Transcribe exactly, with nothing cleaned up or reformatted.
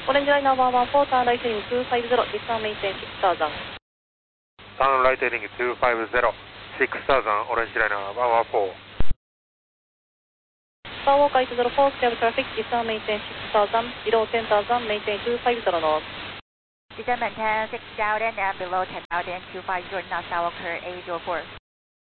Orange Liner one one four, turn right heading two five zero, distant maintain six thousand. Turn right heading two five zero, six thousand, Orange Liner one one four. Skywalker eight zero four, stable traffic, distant maintain six thousand, below ten thousand, maintain two five zero knots. Descend maintain six thousand and below ten thousand, two five zero knots, Skywalker eight zero four.